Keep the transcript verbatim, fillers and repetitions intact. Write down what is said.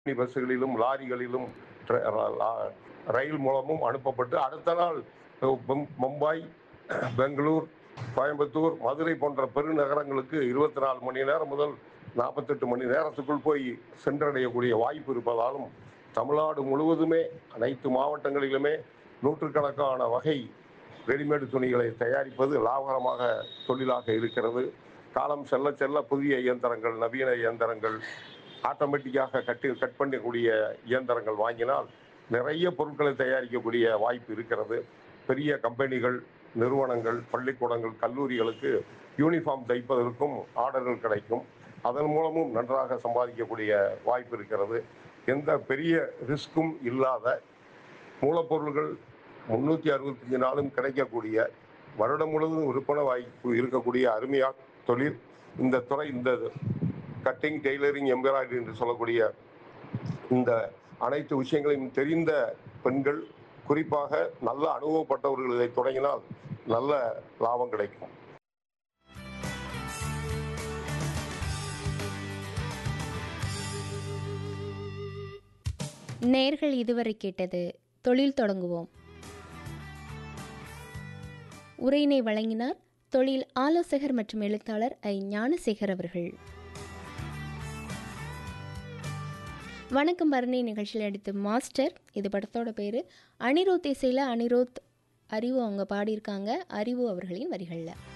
பஸ்களிலும் லாரிகளிலும் ட்ர- ரா- ரயில் மூலமும் அனுப்பப்பட்டு அடுத்த நாள் மும்- மும்பாய், பெங்களூர், கோயம்புத்தூர், மதுரை போன்ற பெருநகரங்களுக்கு இருபத்தி நாலு மணி நேரம் முதல் நாற்பத்தெட்டு மணி நேரத்துக்குள் போய் சென்றடையக்கூடிய வாய்ப்பு இருப்பதாலும் தமிழ்நாடு முழுவதுமே அனைத்து மாவட்டங்களிலுமே நூற்றுக்கணக்கான வகை ரெடிமேடு துணிகளை தயாரிப்பது லாபகரமாக தொழிலாக இருக்கிறது. காலம் செல்ல செல்ல புதிய இயந்திரங்கள், நவீன இயந்திரங்கள், ஆட்டோமேட்டிக்காக கட்டி கட் பண்ணக்கூடிய இயந்திரங்கள் வாங்கினால் நிறைய பொருட்களை தயாரிக்கக்கூடிய வாய்ப்பு இருக்கிறது. பெரிய கம்பெனிகள், நிறுவனங்கள், பள்ளிக்கூடங்கள், கல்லூரிகளுக்கு யூனிஃபார்ம் தைப்பதற்கும் ஆர்டர்கள் கிடைக்கும். அதன் மூலமும் நன்றாக சம்பாதிக்கக்கூடிய வாய்ப்பு இருக்கிறது. எந்த பெரிய ரிஸ்க்கும் இல்லாத மூலப்பொருள்கள் முன்னூற்றி அறுபத்தஞ்சு நாளும் கிடைக்கக்கூடிய, வருடம் முழுவதும் விற்பனை வாய்ப்பு இருக்கக்கூடிய அருமையான தொழில் இந்த துறை. இந்த கட்டிங், டெய்லரிங், எம்ப்ராய்டரி என்று சொல்லக்கூடிய இந்த அனைத்து விஷயங்களையும் தெரிந்த பெண்கள், குறிப்பாக நல்ல அனுபவப்பட்டவர்கள் இதை தொடங்கினால் நல்ல லாபம் கிடைக்கும். நேர்கள் இதுவரை கேட்டது தொழில் தொடங்குவோம். உரையினை வழங்கினார் தொழில் ஆலோசகர் மற்றும் எழுத்தாளர் ஐ ஞானசேகர் அவர்கள். வணக்கம் பரணி நிகழ்ச்சியில் எடுத்து மாஸ்டர், இது படத்தோட பேர். அனிருத் இசையில் அனிருத், அறிவு அவங்க பாடியிருக்காங்க. அறிவு அவர்களின் வரிகளில்.